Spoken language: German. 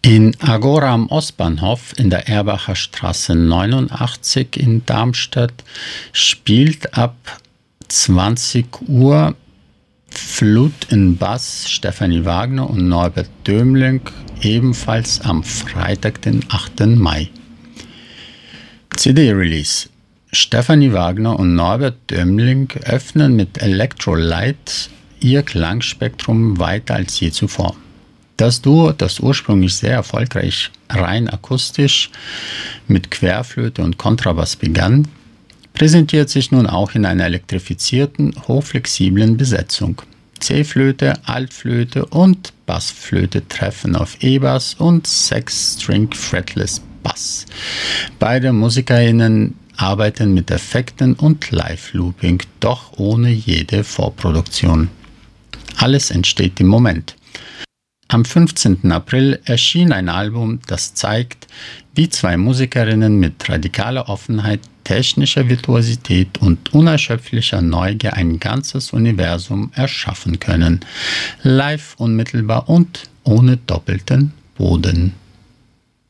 In Agora am Ostbahnhof in der Erbacher Straße 89 in Darmstadt spielt ab 20 Uhr Flut in Bass Stefanie Wagner und Norbert Dömling, ebenfalls am Freitag, den 8. Mai. CD-Release. Stefanie Wagner und Norbert Dömling öffnen mit Electrolyte ihr Klangspektrum weiter als je zuvor. Das Duo, das ursprünglich sehr erfolgreich rein akustisch mit Querflöte und Kontrabass begann, präsentiert sich nun auch in einer elektrifizierten, hochflexiblen Besetzung. C-Flöte, Altflöte und Bassflöte treffen auf E-Bass und Six-String Fretless Bass. Beide MusikerInnen arbeiten mit Effekten und Live-Looping, doch ohne jede Vorproduktion. Alles entsteht im Moment. Am 15. April erschien ein Album, das zeigt, wie zwei Musikerinnen mit radikaler Offenheit, technischer Virtuosität und unerschöpflicher Neugier ein ganzes Universum erschaffen können. Live, unmittelbar und ohne doppelten Boden.